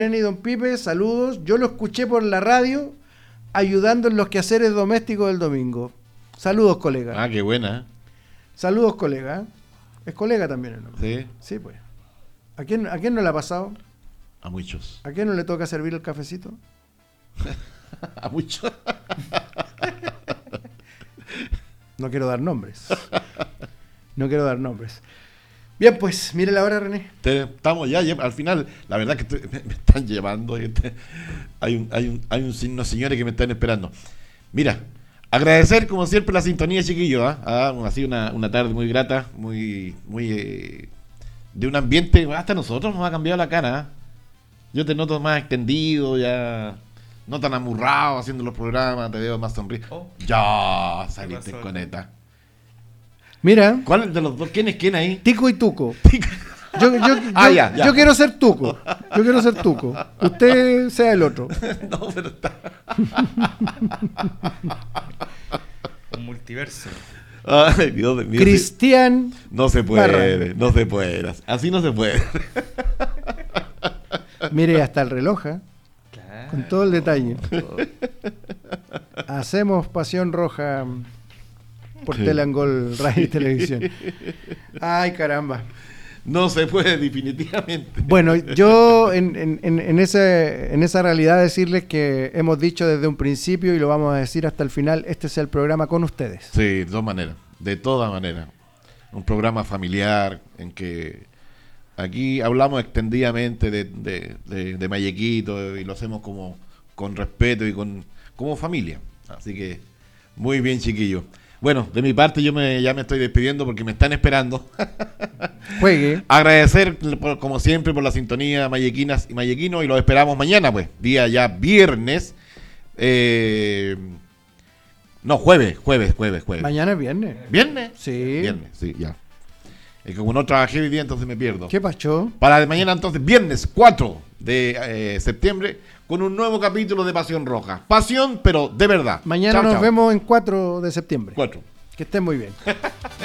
y don Pipe, saludos. Yo lo escuché por la radio ayudando en los quehaceres domésticos del domingo. Saludos, colega. Ah, qué buena. Saludos, colega. Es colega también el nombre. Sí. Sí, pues. ¿A quién no le ha pasado? A muchos. ¿A quién no le toca servir el cafecito? A muchos. No quiero dar nombres. No quiero dar nombres. Bien, pues, mire la hora, René. Estamos ya, al final, la verdad que me están llevando. Hay unos señores que me están esperando. Mira, agradecer como siempre la sintonía, chiquillos. Ha sido una tarde muy grata, muy de un ambiente, hasta nosotros nos ha cambiado la cara. Yo te noto más extendido, ya no tan amurrado haciendo los programas, te veo más sonriente. Ya saliste con esta. Mira. ¿Cuál de los dos? ¿Quién es quién ahí? Tico y Tuco. Ya. Yo quiero ser Tuco. Usted sea el otro. No, pero está. Un multiverso. Ay, Dios mío. Cristian. No se puede, Barra. no se puede. Así no se puede. Mire, hasta el reloj, ¿eh? Claro. Con todo el detalle. Hacemos Pasión Roja por Sí. Telangol Radio y Televisión. Ay, caramba. No se puede, definitivamente. Bueno, yo en esa realidad decirles que hemos dicho desde un principio y lo vamos a decir hasta el final, este es el programa con ustedes. Sí, de todas maneras. De todas maneras. Un programa familiar en que aquí hablamos extendidamente de Mayequito y lo hacemos como con respeto y como familia. Así que muy bien, chiquillos. Bueno, de mi parte ya me estoy despidiendo porque me están esperando. Juegue. Agradecer, como siempre, por la sintonía mayequinas y mayequinos y los esperamos mañana, pues. Día ya viernes. No, jueves. Mañana es viernes. ¿Viernes? Sí. Viernes, sí, ya. Es que como no trabajé hoy día, entonces me pierdo. ¿Qué pasó? Para de mañana, entonces, viernes 4 de septiembre, con un nuevo capítulo de Pasión Roja. Pasión, pero de verdad. Mañana Chao, nos chao. vemos en 4 de septiembre. 4. Que estén muy bien.